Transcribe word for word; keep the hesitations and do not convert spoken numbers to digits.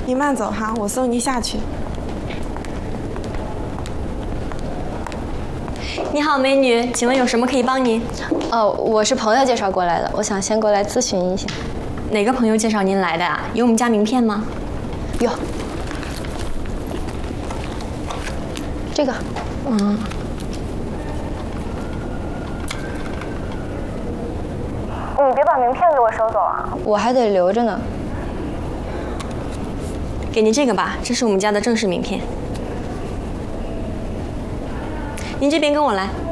您慢走哈，我送您下去。 你好，美女，请问有什么可以帮您？ 哦，我是朋友介绍过来的，我想先过来咨询一下。 哪个朋友介绍您来的啊？有我们家名片吗？ 有。这个。 嗯。 你别把名片给我收走啊！我还得留着呢。 给您这个吧，这是我们家的正式名片。您这边跟我来。